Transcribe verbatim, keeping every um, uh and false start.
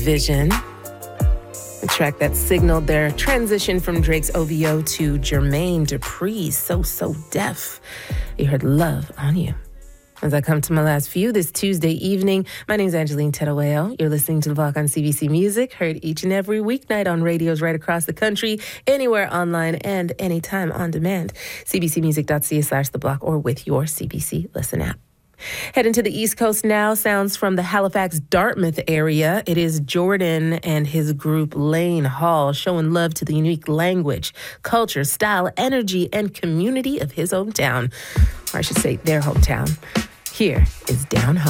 Vision, a track that signaled their transition from Drake's O V O to Jermaine Dupri's So So Def. You heard Love on You. As I come to my last few this Tuesday evening, my name is Angeline Tedaweo. You're listening to The Block on C B C Music, heard each and every weeknight on radios right across the country, anywhere online and anytime on demand. cbcmusic.ca slash The Block or with your C B C Listen app. Heading to the East Coast now, sounds from the Halifax, Dartmouth area. It is Jordan and his group Lane Hall showing love to the unique language, culture, style, energy, and community of his hometown. Or I should say their hometown. Here is Down Home.